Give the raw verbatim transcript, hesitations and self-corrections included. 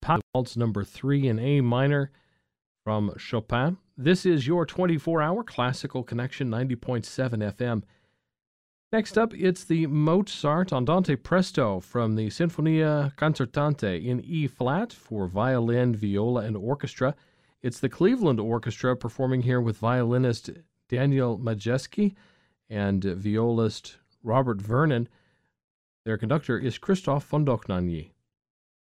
Waltz number three in A minor from Chopin. This is your twenty-four hour Classical Connection, ninety point seven F M. Next up, it's the Mozart Andante Presto from the Sinfonia Concertante in E-flat for violin, viola, and orchestra. It's the Cleveland Orchestra performing here with violinist Daniel Majeski and violist Robert Vernon. Their conductor is Christoph von Dohnanyi.